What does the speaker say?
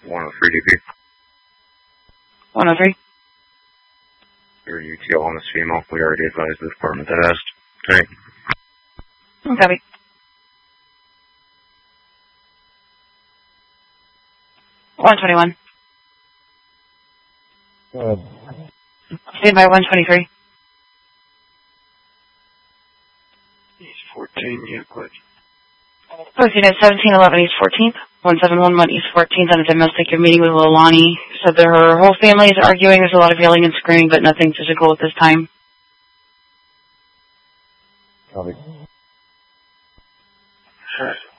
103 DP. 103. Your UTL on this female. We already advised the department that asked. Okay. Copy. $121. Stand by 123. He's 14, yeah, quick. Posting at 1711 East 14th, 1711 East 14th on a domestic. You're meeting with Lilani. Said that her whole family is arguing. There's a lot of yelling and screaming, but nothing physical at this time. Copy.